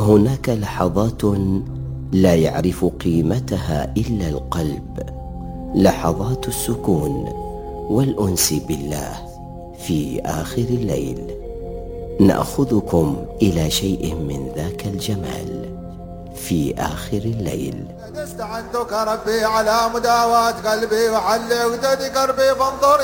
هناك لحظات لا يعرف قيمتها إلا القلب، لحظات السكون والأنس بالله في آخر الليل. نأخذكم إلى شيء من ذاك الجمال في آخر الليل. استعنتك ربي على مداواة قلبي وحل عقدة قربي فانظر